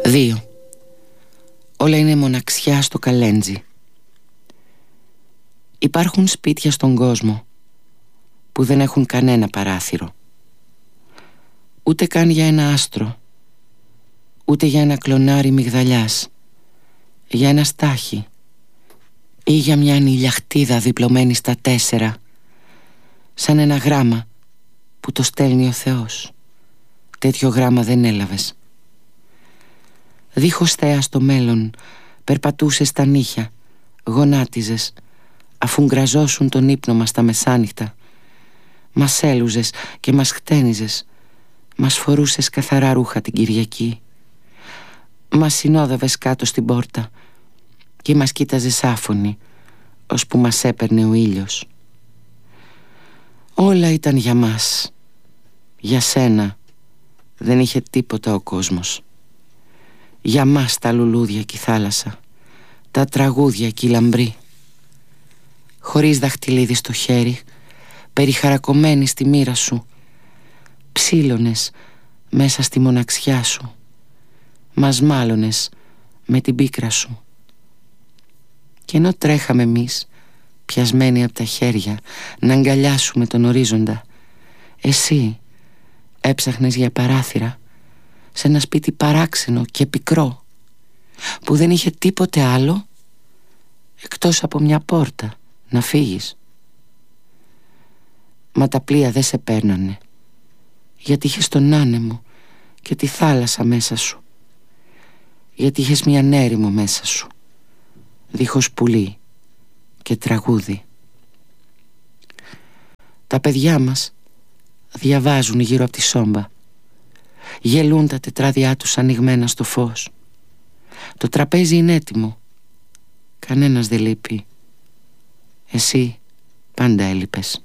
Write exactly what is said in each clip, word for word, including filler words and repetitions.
Δύο. Όλα είναι μοναξιά στο καλέντζι. Υπάρχουν σπίτια στον κόσμο που δεν έχουν κανένα παράθυρο, ούτε καν για ένα άστρο, ούτε για ένα κλονάρι μυγδαλιάς, για ένα στάχι ή για μια ανηλιαχτίδα διπλωμένη στα τέσσερα, σαν ένα γράμμα που το στέλνει ο Θεός. Τέτοιο γράμμα δεν έλαβες. Δίχως θέα στο μέλλον περπατούσες στα νύχια, γονάτιζες, αφού γκραζώσουν τον ύπνο μας τα μεσάνυχτα. Μας έλουζες και μας χτένιζες, μας φορούσες καθαρά ρούχα την Κυριακή. Μας συνόδευες κάτω στην πόρτα και μας κοίταζες άφωνοι, ώσπου μας έπαιρνε ο ήλιος. Όλα ήταν για μας. Για σένα δεν είχε τίποτα ο κόσμος. Για μας τα λουλούδια και η θάλασσα, τα τραγούδια και η λαμπρή. Χωρίς δαχτυλίδι στο χέρι, περιχαρακωμένη στη μοίρα σου, ψήλωνες μέσα στη μοναξιά σου, μας μάλωνες με την πίκρα σου. Και ενώ τρέχαμε εμείς, πιασμένοι από τα χέρια, να αγκαλιάσουμε τον ορίζοντα, εσύ έψαχνες για παράθυρα σε ένα σπίτι παράξενο και πικρό, που δεν είχε τίποτε άλλο εκτός από μια πόρτα να φύγεις. Μα τα πλοία δεν σε παίρνανε, γιατί είχες τον άνεμο και τη θάλασσα μέσα σου, γιατί είχες μια έρημο μέσα σου, δίχως πουλί και τραγούδι. Τα παιδιά μας διαβάζουν γύρω από τη σόμπα, γελούν τα τετράδια τους ανοιγμένα στο φως. Το τραπέζι είναι έτοιμο, κανένας δεν λείπει. Εσύ πάντα έλειπες.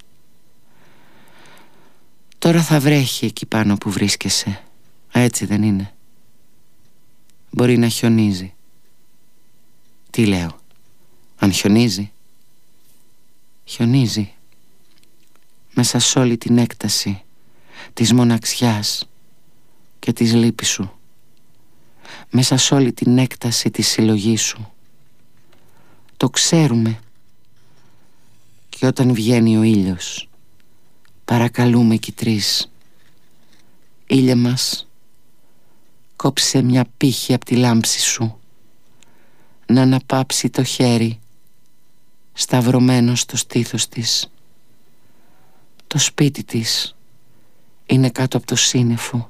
Τώρα θα βρέχει εκεί πάνω που βρίσκεσαι, έτσι δεν είναι? Μπορεί να χιονίζει. Τι λέω, αν χιονίζει? Χιονίζει μέσα σ' όλη την έκταση της μοναξιάς και της λύπης σου, μέσα σ' όλη την έκταση της συλλογής σου. Το ξέρουμε. Και όταν βγαίνει ο ήλιος, παρακαλούμε κι οι τρεις, ήλιε μας, κόψε μια πύχη από τη λάμψη σου, να αναπάψει το χέρι σταυρωμένο στο στήθος της. Το σπίτι της είναι κάτω από το σύννεφο.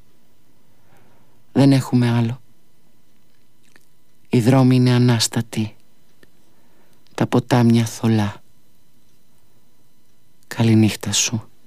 Δεν έχουμε άλλο. Οι δρόμοι είναι ανάστατοι, τα ποτάμια θολά. Καληνύχτα σου.